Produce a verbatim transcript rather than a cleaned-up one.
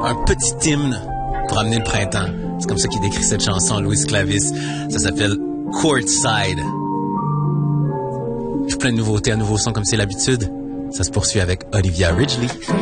un petit hymne pour amener le printemps. C'est comme ça qu'il décrit cette chanson, Louis Clavis. Ça s'appelle Courtside. Plein de nouveautés, un nouveau son comme c'est l'habitude. Ça se poursuit avec Olivia Ridgely.